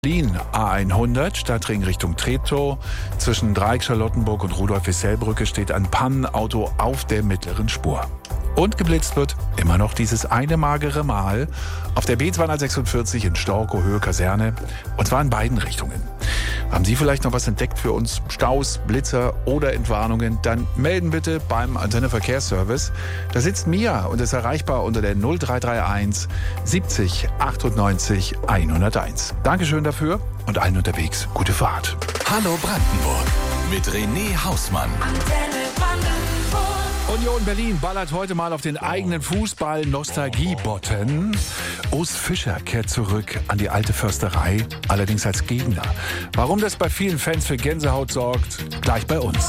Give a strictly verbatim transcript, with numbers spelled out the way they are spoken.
Berlin A hundert, Stadtring Richtung Treptow. Zwischen Dreieck Charlottenburg und Rudolf-Wissell-Brücke steht ein Pannenauto auf der mittleren Spur. Und geblitzt wird immer noch dieses eine magere Mal auf der B zweihundertsechsundvierzig in Storkow, Höhe Kaserne. Und zwar in beiden Richtungen. Haben Sie vielleicht noch was entdeckt für uns? Staus, Blitzer oder Entwarnungen? Dann melden bitte beim Antenne Verkehrsservice. Da sitzt Mia und ist erreichbar unter der null drei drei eins siebzig achtundneunzig hunderteins. Dankeschön dafür und allen unterwegs gute Fahrt. Hallo Brandenburg mit René Hausmann. Antenne Brandenburg. Union Berlin ballert heute mal auf den eigenen Fußball-Nostalgie-Button. Urs Fischer kehrt zurück an die alte Försterei, allerdings als Gegner. Warum das bei vielen Fans für Gänsehaut sorgt, gleich bei uns.